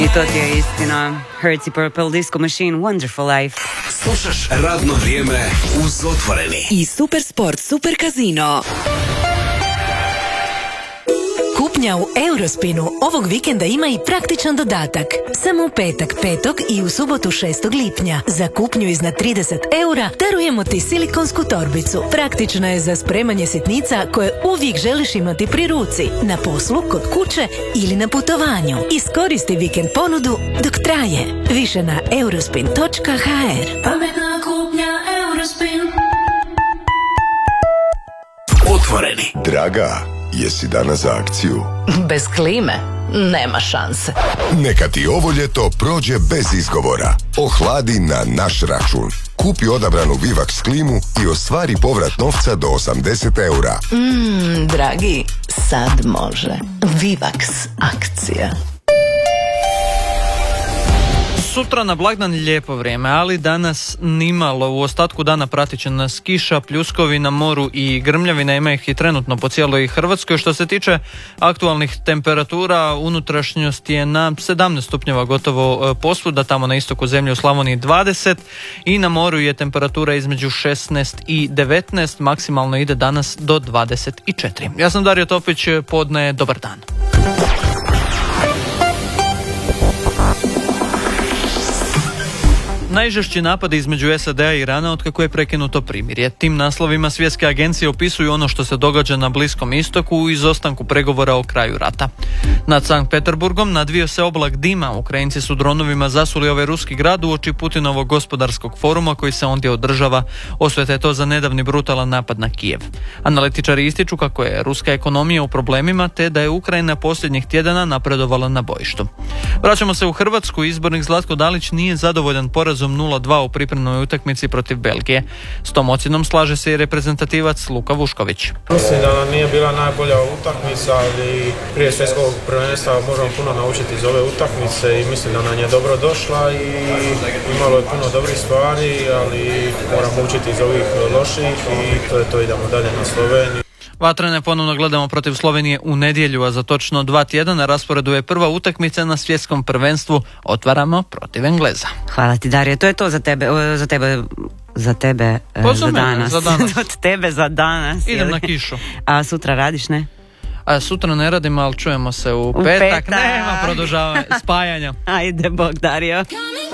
I to ti je istina. Hertz i Purple Disco Machine, Wonderful Life. Slušaš Radno vrijeme uz Otvoreni. I Super Sport, Super Casino. Kupnja u Eurospinu ovog vikenda ima i praktičan dodatak. Samo u petak 5. i u subotu 6. lipnja. Za kupnju iznad 30 eura darujemo ti silikonsku torbicu. Praktična je za spremanje sitnica koje uvijek želiš imati pri ruci, na poslu, kod kuće ili na putovanju. Iskoristi vikend ponudu dok traje. Više na eurospin.hr. Pametna kupnja Eurospin. Otvoreni. Draga, jesi danas za akciju? Bez klime nema šanse. Neka ti ovo ljeto prođe bez izgovora. Ohladi na naš račun. Kupi odabranu Vivax klimu i ostvari povrat novca do 80 eura. Dragi, sad može. Vivax akcija. Sutra na blagdan lijepo vrijeme, ali danas nimalo. U ostatku dana pratit će nas kiša, pljuskovi na moru i grmljavina, ima ih i trenutno po cijeloj Hrvatskoj. Što se tiče aktualnih temperatura, unutrašnjost je na 17 stupnjeva gotovo posvuda, tamo na istoku zemlje u Slavoniji 20 i na moru je temperatura između 16 i 19, maksimalno ide danas do 24. Ja sam Dario Topić, podne dobar dan. Najžešći napadi između SAD-a i Irana otkako je prekinuto primirje. Tim naslovima svjetske agencije opisuju ono što se događa na Bliskom istoku u izostanku pregovora o kraju rata. Nad Sankt Peterburgom nadvio se oblak dima. Ukrajinci su dronovima zasuli ovaj ruski grad uoči Putinovog gospodarskog foruma koji se ondje održava. Osvete je to za nedavni brutalan napad na Kijev. Analitičari ističu kako je ruska ekonomija u problemima te da je Ukrajina posljednjih tjedana napredovala na bojištu. Vraćamo se u Hrvatsku. Izbornik Zlatko Dalić nije zadovoljan porazom 0-2 u pripremnoj utakmici protiv Belgije. S tom ocjenom slaže se i reprezentativac Luka Vušković. Mislim da nam nije bila najbolja utakmica, ali prije svjetskog prvenstva možemo puno naučiti iz ove utakmice i mislim da nam je dobro došla i imalo je puno dobrih stvari, ali moramo učiti iz ovih loših i to je to, idemo dalje na Sloveniju. Vatrene ponovno gledamo protiv Slovenije u nedjelju, a za točno 2 tjedna na rasporedu je prva utakmica na svjetskom prvenstvu. Otvaramo protiv Engleza. Hvala ti, Darija. To je to za tebe za danas. Od tebe za danas. Idem na kišu. A sutra radiš, ne? A sutra ne radim, ali čujemo se u petak. Nema produžavanja, spajanja. Ajde, Bog, Dario.